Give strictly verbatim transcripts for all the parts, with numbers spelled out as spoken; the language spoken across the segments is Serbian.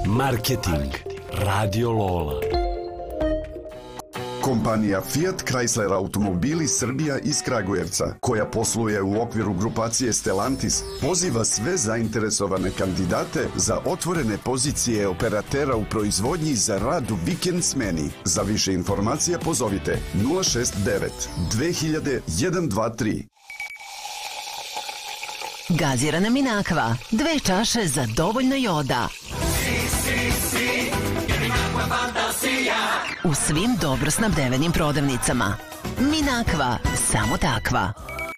Marketing. Radio Lola. Kompanija Fiat Chrysler Automobili Srbija iz Kragujevca, koja posluje u okviru grupacije Stellantis, poziva sve zainteresovane kandidate za otvorene pozicije operatera u proizvodnji za rad u vikend smeni. Za više informacija pozovite nula šest devet dve hiljade jedan dva tri. Gazirana Minakva, dve čaše za dovoljno joda. U svim dobro snabdevenim prodavnicama. Minakva, samo takva.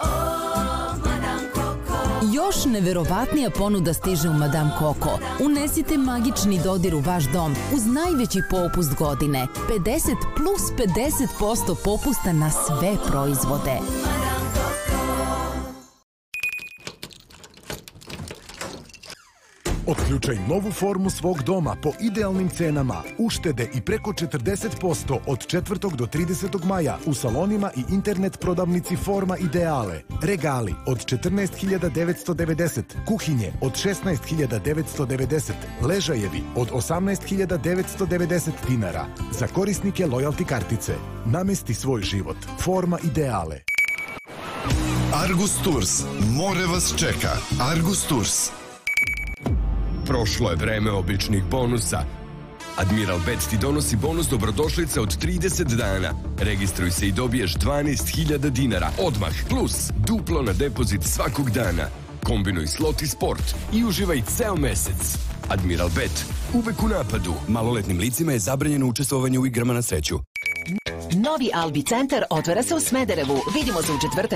Još neverovatnija ponuda stiže u Madame Coco. Unesite magični dodir u vaš dom uz najveći popust godine. pedeset plus pedeset posto popusta na sve proizvode. Otključaj novu formu svog doma po idealnim cenama. Uštede i preko četrdeset posto od četvrtog do tridesetog maja u salonima i internet prodavnici Forma Ideale. Regali od četrnaest hiljada devetsto devedeset, kuhinje od šesnaest hiljada devetsto devedeset, ležajevi od osamnaest hiljada devetsto devedeset dinara. Za korisnike lojalty kartice. Namesti svoj život. Forma Ideale. Argus Tours. More vas čeka. Argus Tours. Prošlo je vreme običnih bonusa. Admiral Bet ti donosi bonus dobrodošlice od trideset dana. Registruj se i dobiješ dvanaest hiljada dinara odmah, plus duplo na depozit svakog dana. Kombinuj slot i sport i uživaj ceo mesec. Admiral Bet, uvek u napadu. Maloletnim licima je zabranjeno učestvovanje u igrama na sreću. Novi Albi centar otvara se u Smederevu. Vidimo se u četvrtak